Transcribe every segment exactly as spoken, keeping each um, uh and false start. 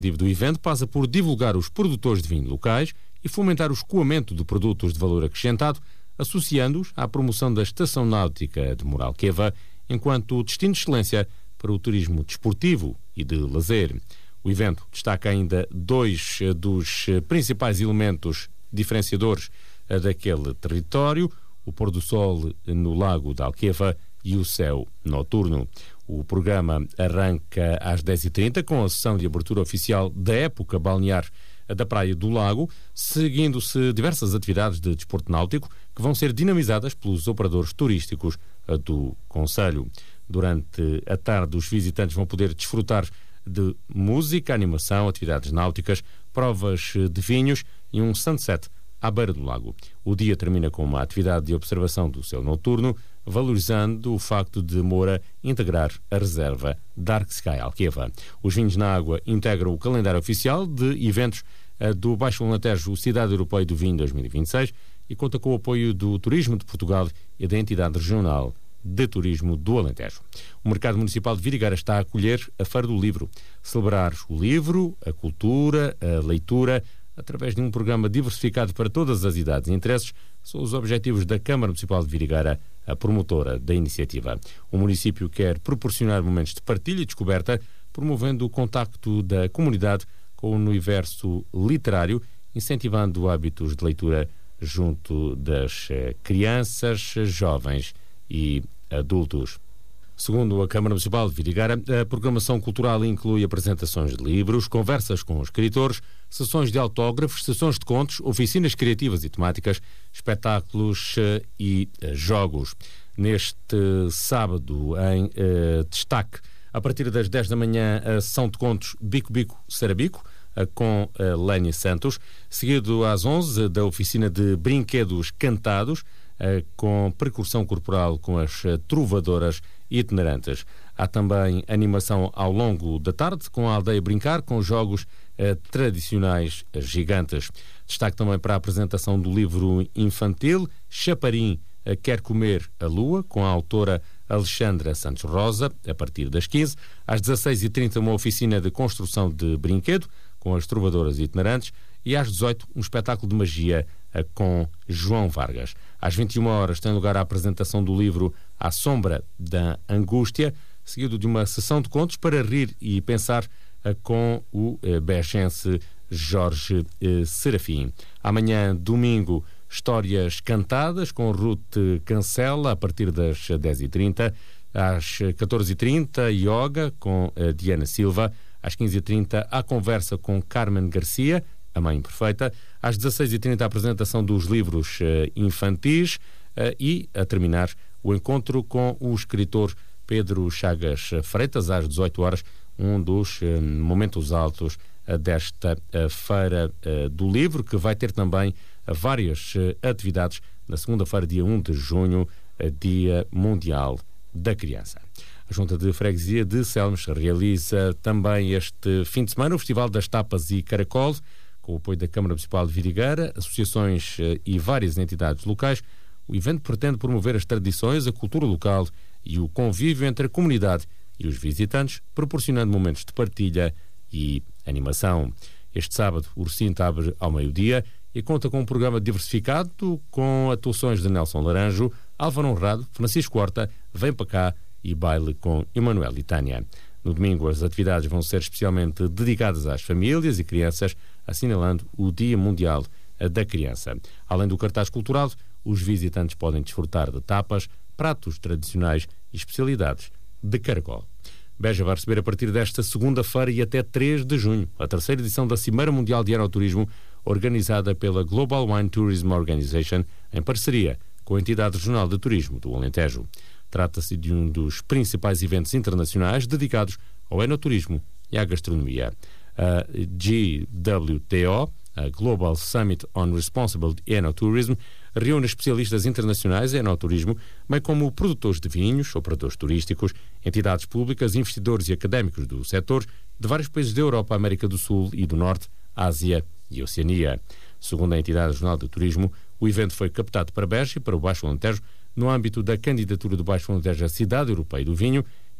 O objetivo do evento passa por divulgar os produtores de vinho locais e fomentar o escoamento de produtos de valor acrescentado, associando-os à promoção da estação náutica de Moralqueva enquanto destino de excelência para o turismo desportivo e de lazer. O evento destaca ainda dois dos principais elementos diferenciadores daquele território: o pôr do sol no Lago da Alqueva e o céu noturno. O programa arranca às dez e trinta com a sessão de abertura oficial da época balnear da Praia do Lago, seguindo-se diversas atividades de desporto náutico que vão ser dinamizadas pelos operadores turísticos do concelho. Durante a tarde, os visitantes vão poder desfrutar de música, animação, atividades náuticas, provas de vinhos e um sunset à beira do lago. O dia termina com uma atividade de observação do céu noturno, valorizando o facto de Moura integrar a reserva Dark Sky Alqueva. Os vinhos na água integram o calendário oficial de eventos do Baixo Alentejo Cidade Europeia do Vinho dois mil e vinte e seis e conta com o apoio do Turismo de Portugal e da entidade regional de turismo do Alentejo. O Mercado Municipal de Vidigueira está a acolher a Feira do Livro, celebrar o livro, a cultura, a leitura, através de um programa diversificado para todas as idades e interesses, são os objetivos da Câmara Municipal de Vidigueira, a promotora da iniciativa. O município quer proporcionar momentos de partilha e descoberta, promovendo o contacto da comunidade com o universo literário, incentivando hábitos de leitura junto das crianças, jovens e adultos. Segundo a Câmara Municipal de Vidigueira, a programação cultural inclui apresentações de livros, conversas com escritores, sessões de autógrafos, sessões de contos, oficinas criativas e temáticas, espetáculos uh, e uh, jogos. Neste sábado, em uh, destaque, a partir das dez da manhã, a sessão de contos Bico Bico Sarabico, uh, com uh, Lénia Santos, seguido às onze da oficina de brinquedos cantados, uh, com percussão corporal com as uh, trovadoras itinerantes. Há também animação ao longo da tarde, com a Aldeia Brincar, com jogos eh, tradicionais eh, gigantes. Destaque também para a apresentação do livro infantil Chaparim eh, Quer Comer a Lua, com a autora Alexandra Santos Rosa, a partir das quinze. Às dezasseis e trinta, uma oficina de construção de brinquedo, com as trovadoras itinerantes. E às dezoito, um espetáculo de magia eh, com João Vargas. Às vinte e uma horas tem lugar a apresentação do livro À Sombra da Angústia, seguido de uma sessão de contos para rir e pensar eh, com o eh, begense Jorge eh, Serafim. Amanhã, domingo, histórias cantadas com Ruth Cancela, a partir das dez e trinta. Às catorze e trinta, yoga com eh, Diana Silva. Às quinze e trinta, a conversa com Carmen Garcia, a Mãe Perfeita. Às dezasseis e trinta, a apresentação dos livros uh, infantis uh, e, a terminar, o encontro com o escritor Pedro Chagas Freitas, às dezoito horas, um dos uh, momentos altos uh, desta uh, Feira uh, do Livro, que vai ter também uh, várias uh, atividades na segunda-feira, dia um de junho, uh, Dia Mundial da Criança. A Junta de Freguesia de Selmes realiza também este fim de semana o Festival das Tapas e Caracol, com o apoio da Câmara Municipal de Vidigueira, associações e várias entidades locais. O evento pretende promover as tradições, a cultura local e o convívio entre a comunidade e os visitantes, proporcionando momentos de partilha e animação. Este sábado, o recinto abre ao meio-dia e conta com um programa diversificado, com atuações de Nelson Laranjo, Álvaro Honrado, Francisco Horta, Vem Para Cá e baile com Emanuel e Tânia. No domingo, as atividades vão ser especialmente dedicadas às famílias e crianças, assinalando o Dia Mundial da Criança. Além do cartaz cultural, os visitantes podem desfrutar de tapas, pratos tradicionais e especialidades de caracol. Beja vai receber a partir desta segunda-feira e até três de junho a terceira edição da Cimeira Mundial de Enoturismo, organizada pela Global Wine Tourism Organization, em parceria com a Entidade Regional de Turismo do Alentejo. Trata-se de um dos principais eventos internacionais dedicados ao enoturismo e à gastronomia. A G W T O, a Global Summit on Responsible Enotourism, reúne especialistas internacionais em enoturismo, bem como produtores de vinhos, operadores turísticos, entidades públicas, investidores e académicos do setor de vários países da Europa, América do Sul e do Norte, Ásia e Oceania. Segundo a Entidade Regional de Turismo, o evento foi captado para Beja e para o Baixo Alentejo no âmbito da candidatura do Baixo Alentejo à Cidade Europeia do Vinho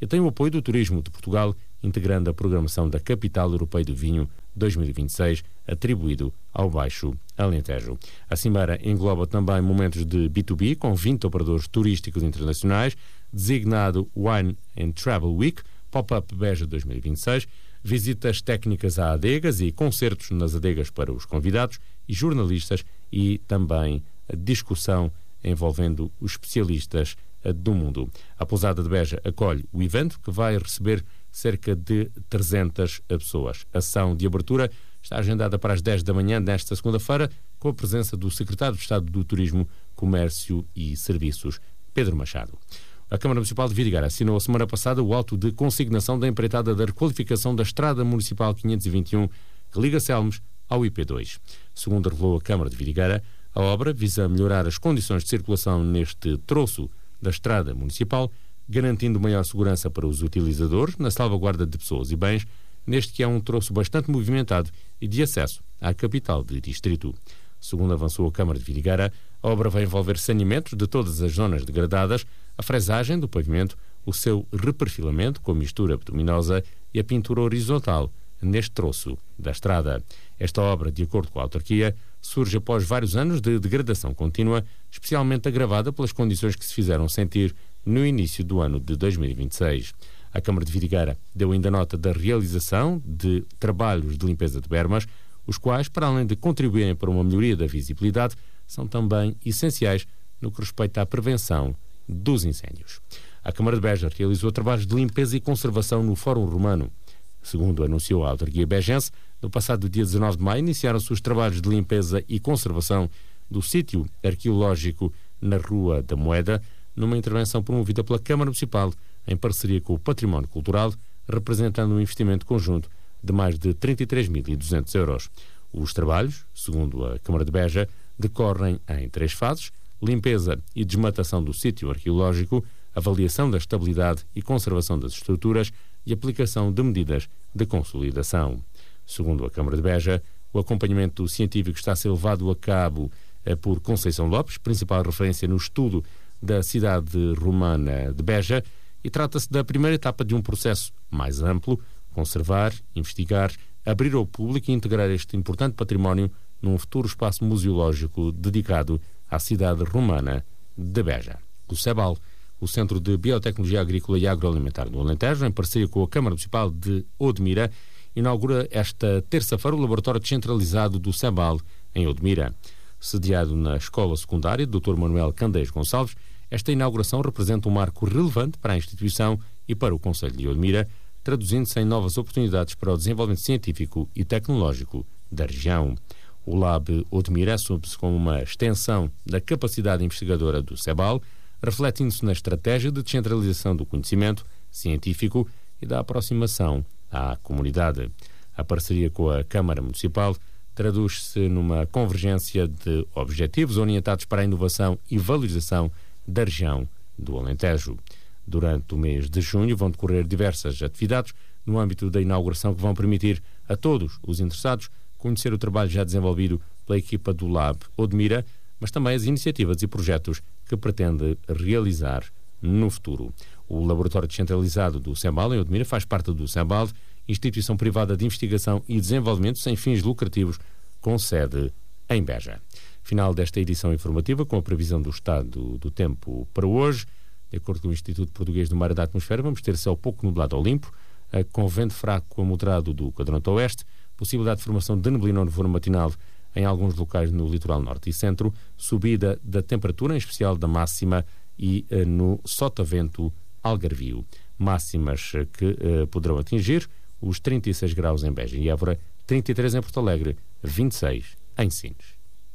e tem o apoio do Turismo de Portugal, integrando a programação da Capital Europeia do Vinho dois mil e vinte e seis, atribuído ao Baixo Alentejo. A cimeira engloba também momentos de B dois B, com vinte operadores turísticos internacionais, designado Wine and Travel Week, Pop-Up Beja dois mil e vinte e seis, visitas técnicas a adegas e concertos nas adegas para os convidados e jornalistas, e também a discussão envolvendo os especialistas do mundo. A pousada de Beja acolhe o evento, que vai receber cerca de trezentas pessoas. A sessão de abertura está agendada para as dez da manhã desta segunda-feira, com a presença do Secretário de Estado do Turismo, Comércio e Serviços, Pedro Machado. A Câmara Municipal de Vidigueira assinou a semana passada o auto de consignação da empreitada da requalificação da Estrada Municipal quinhentos e vinte e um, que liga Selmes ao I P dois. Segundo revelou a Câmara de Vidigueira, a obra visa melhorar as condições de circulação neste troço da Estrada Municipal, garantindo maior segurança para os utilizadores na salvaguarda de pessoas e bens, neste que é um troço bastante movimentado e de acesso à capital de distrito. Segundo avançou a Câmara de Vidigueira, a obra vai envolver saneamentos de todas as zonas degradadas, a fresagem do pavimento, o seu reperfilamento com mistura bituminosa e a pintura horizontal neste troço da estrada. Esta obra, de acordo com a autarquia, surge após vários anos de degradação contínua, especialmente agravada pelas condições que se fizeram sentir no início do ano de dois mil e vinte e seis. A Câmara de Vidigueira deu ainda nota da realização de trabalhos de limpeza de bermas, os quais, para além de contribuírem para uma melhoria da visibilidade, são também essenciais no que respeita à prevenção dos incêndios. A Câmara de Beja realizou trabalhos de limpeza e conservação no Fórum Romano. Segundo anunciou a autarquia bejense, no passado dia dezanove de maio iniciaram-se os trabalhos de limpeza e conservação do sítio arqueológico na Rua da Moeda, numa intervenção promovida pela Câmara Municipal em parceria com o Património Cultural, representando um investimento conjunto de mais de trinta e três mil e duzentos euros. Os trabalhos, segundo a Câmara de Beja, decorrem em três fases: limpeza e desmatação do sítio arqueológico, avaliação da estabilidade e conservação das estruturas e aplicação de medidas de consolidação. Segundo a Câmara de Beja, o acompanhamento científico está a ser levado a cabo eh, por Conceição Lopes, principal referência no estudo da cidade romana de Beja, e trata-se da primeira etapa de um processo mais amplo: conservar, investigar, abrir ao público e integrar este importante património num futuro espaço museológico dedicado à cidade romana de Beja. O CEBAL, o Centro de Biotecnologia Agrícola e Agroalimentar do Alentejo, em parceria com a Câmara Municipal de Odmira, inaugura esta terça-feira o laboratório descentralizado do CEBAL em Odmira. Sediado na Escola Secundária doutor Manuel Candeias Gonçalves, esta inauguração representa um marco relevante para a instituição e para o Concelho de Odmira, traduzindo-se em novas oportunidades para o desenvolvimento científico e tecnológico da região. O Lab Odmira assume-se como uma extensão da capacidade investigadora do CEBAL, refletindo-se na estratégia de descentralização do conhecimento científico e da aproximação à comunidade. A parceria com a Câmara Municipal traduz-se numa convergência de objetivos orientados para a inovação e valorização da região do Alentejo. Durante o mês de junho vão decorrer diversas atividades no âmbito da inauguração que vão permitir a todos os interessados conhecer o trabalho já desenvolvido pela equipa do Lab Odmira, mas também as iniciativas e projetos que pretende realizar no futuro. O Laboratório Descentralizado do CEBAL em Odmira faz parte do CEBAL, instituição privada de investigação e desenvolvimento sem fins lucrativos, com sede em Beja. Final desta edição informativa com a previsão do estado do tempo para hoje. De acordo com o Instituto Português do Mar e da Atmosfera, vamos ter céu pouco nublado ao limpo, com vento fraco a moderado do quadrante oeste, possibilidade de formação de neblina no nevoeiro matinal em alguns locais no litoral norte e centro, subida da temperatura, em especial da máxima, e uh, no sotavento algarvio. Máximas uh, que uh, poderão atingir os trinta e seis graus em Beja e Évora, trinta e três em Porto Alegre, vinte e seis em Sines.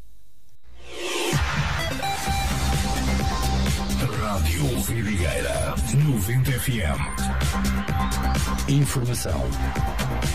Rádio Vidigueira noventa F M. Informação